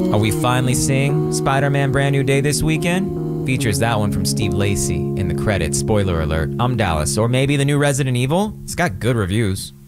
Are we finally seeing Spider-Man Brand New Day this weekend? Features that one from Steve Lacy in the credits. Spoiler alert. I'm Dallas. Or maybe the new Resident Evil? It's got good reviews.